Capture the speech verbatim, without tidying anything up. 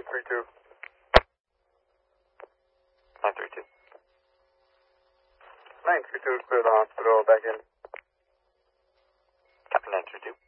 three two. nine three two. nine three two, clear the hospital, back in. Copy nine three two.